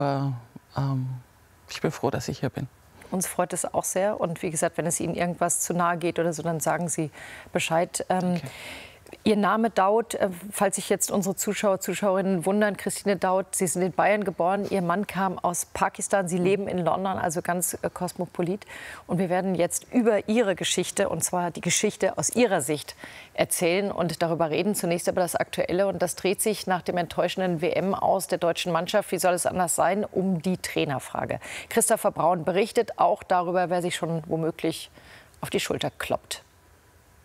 Ich bin froh, dass ich hier bin. Uns freut es auch sehr. Und wie gesagt, wenn es Ihnen irgendwas zu nahe geht oder so, dann sagen Sie Bescheid. Okay. Ihr Name Daud, falls sich jetzt unsere Zuschauer, Zuschauerinnen wundern, Christine Daud, Sie sind in Bayern geboren, Ihr Mann kam aus Pakistan, Sie leben in London, also ganz kosmopolit. Und wir werden jetzt über Ihre Geschichte, und zwar die Geschichte aus Ihrer Sicht, erzählen und darüber reden. Zunächst aber das Aktuelle, und das dreht sich nach dem enttäuschenden WM aus der deutschen Mannschaft, wie soll es anders sein, um die Trainerfrage. Christopher Braun berichtet auch darüber, wer sich schon womöglich auf die Schulter kloppt.